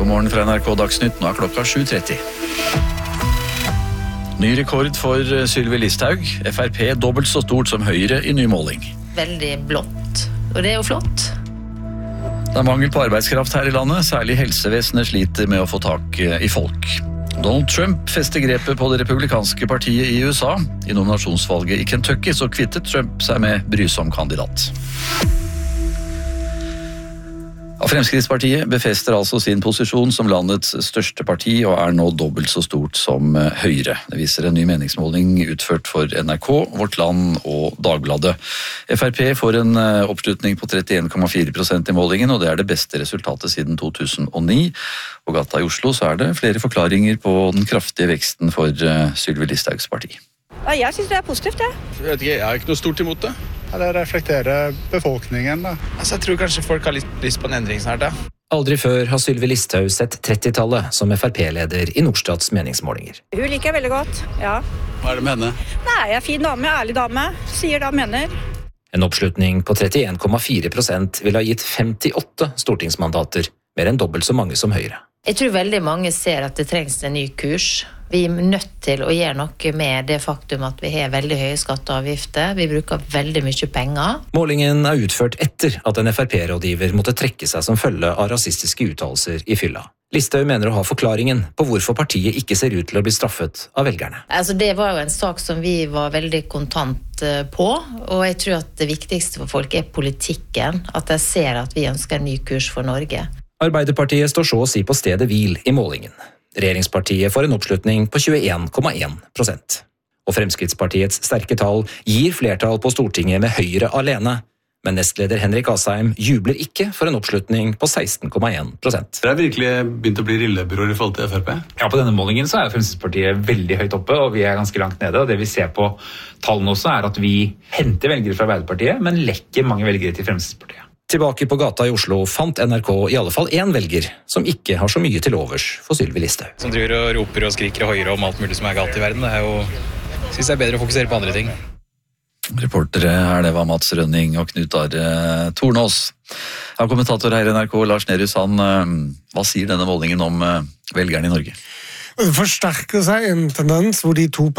God morgen fra NRK Dagsnytt, nå klokka 7:30. Ny rekord for Sylvi Listhaug. FrP dobbelt så stort som Høyre i ny måling. Veldig blått, og det jo flott. Det mangel på arbeidskraft her i landet, særlig helsevesenet sliter med å få tak i folk. Donald Trump fester grepet på det republikanske partiet i USA. I nominasjonsvalget i Kentucky så kvittet Trump seg med brysom kandidat. Fremskrittspartiet befester altså sin posisjon som landets største parti og er nå dobbelt så stort som Høyre. Det viser en ny meningsmåling utført for NRK, Vårt Land og Dagbladet. FrP får en oppslutning på 31,4% i målingen, og det er det beste resultatet siden 2009. På gata i Oslo så er det flere forklaringer på den kraftige veksten for Sylvi Listhaugs parti. Jeg synes det er positivt, det. Jeg har ikke noe stort imot det. Ja, det reflekterer befolkningen, da. Altså, jeg tror kanskje folk har litt lyst på en endring snart, da. Aldri før har Sylvi Listhaug sett 30-tallet som FrP-leder i Nordstats meningsmålinger. Hun liker jeg veldig godt, ja. Hva er det med henne? Nei, jeg er fin dame, ærlig dame. Sier det han mener. En oppslutning på 31,4% ville ha gitt 58 stortingsmandater, mer enn dobbelt så mange som Høyre. Jeg tror veldig mange ser at det trengs en ny kurs. Vi er nødt til å gjøre noe med det faktum at vi har veldig høye skatter og avgifter. Vi bruker veldig mye penger. Målingen er utført etter at en FrP-rådgiver måtte trekke seg som følge av rasistiske uttalelser i fylla. Listhaug mener å ha forklaringen på hvorfor partiet ikke ser ut til å bli straffet av velgerne. Altså, det var jo en sak som vi var veldig kontant på, og jeg tror at det viktigste for folk er politikken. At de ser at vi ønsker en ny kurs for Norge. Arbeiderpartiet står så å si på stedet hvil i målingen. Regjeringspartiet får en oppslutning på 21,1%. Og Fremskrittspartiets sterke tall gir flertall på Stortinget med Høyre alene, men nestleder Henrik Asheim jubler ikke for en oppslutning på 16,1%. Det er virkelig begynt å bli rillebror i forhold til FrP? Ja, på denne målingen så er Fremskrittspartiet veldig høyt oppe, og vi er ganske langt nede. Og det vi ser på tallene også er at vi henter velgere fra Arbeiderpartiet, men lekker mange velgere til Fremskrittspartiet. Tilbake på gata i Oslo fant NRK i alle fall én velger som ikke har så mye til overs for Sylvi Listhaug. Som driver og roper og skriker og høyere om alt mulig som er galt i verden. Det er jo, synes jeg er bedre å fokusere på andre ting. Reportere her, det var Mats Rønning og Knut Are Tornås. Ja, kommentator her i NRK, Lars Nehru Sand, hva sier denne målingen om velgerne i Norge? Det forsterker seg en tendens hvor de to